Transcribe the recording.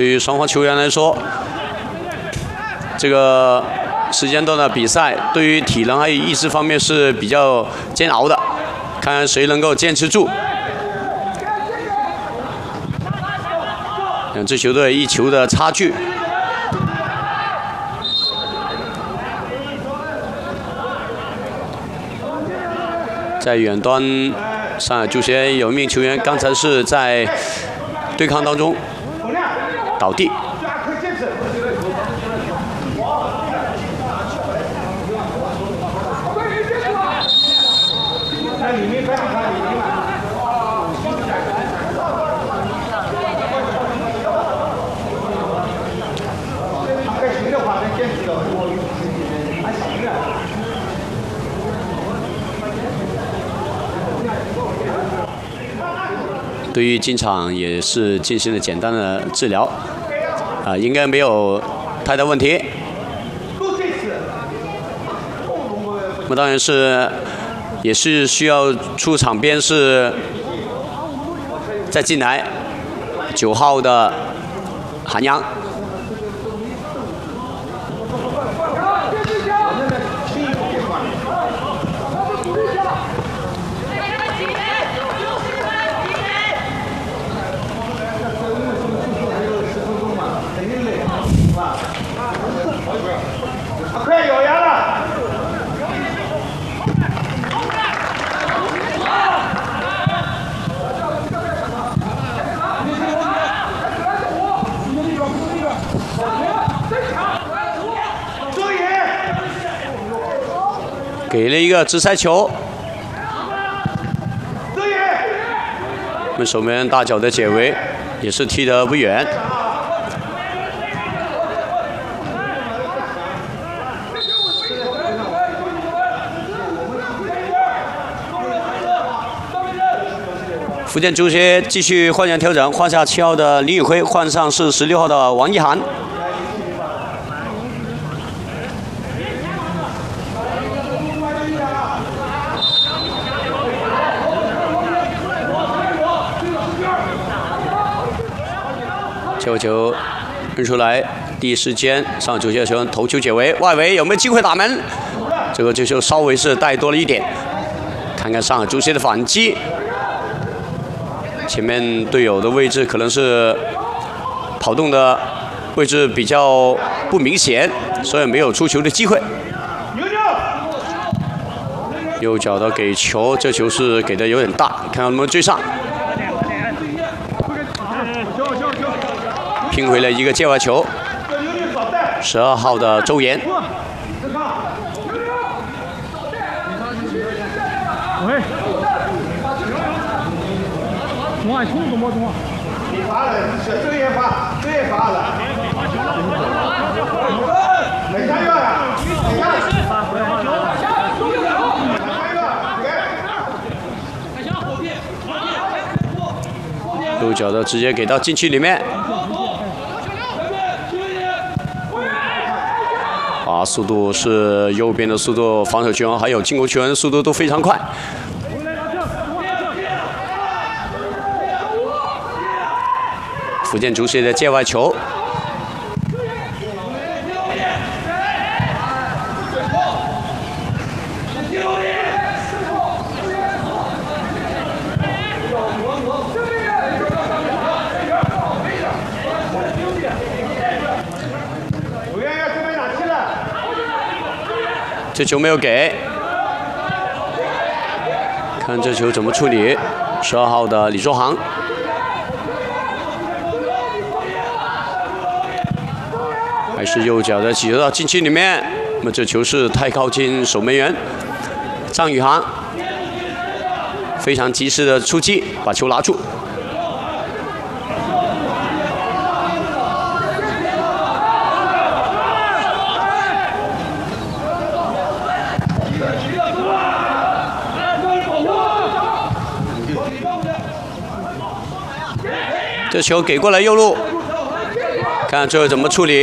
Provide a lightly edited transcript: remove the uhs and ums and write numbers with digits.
于双方球员来说，这个时间段的比赛，对于体能还有意志方面是比较煎熬的，看看谁能够坚持住。两支球队1球的差距。在远端，上海足协有一名球员刚才是在对抗当中倒地。对于进场也是进行了简单的治疗，应该没有太大问题。那么当然是也是需要出场边是再进来9号的韩阳。 快有牙了！ 给了一个直塞球。我们守门员大脚的解围也是踢得不远。福建足协继续换人调整，换下7号的李宇辉，换上是16号的王一涵。球扔出来，第一时间上海足协球员头球解围，外围有没有机会打门？这个球稍微是带多了一点，看看上海足协的反击。前面队友的位置可能是跑动的位置比较不明显，所以没有出球的机会。右脚的给球，这球是给的有点大，看看能不能追上。拼回了一个界外球，12号的周岩。 中冲怎么中？你罚了，这也罚，这也罚了。没下药呀？没下。 右脚的直接给到禁区里面。速度是右边的速度，防守球员还有进攻球员的速度都非常快。福建足协的界外球，这球没有给，看这球怎么处理。12号的李卓航，还是右脚的起球到禁区里面，那么这球是太靠近守门员张宇航，非常及时的出击，把球拿住。这球给过来右路，看最后怎么处理。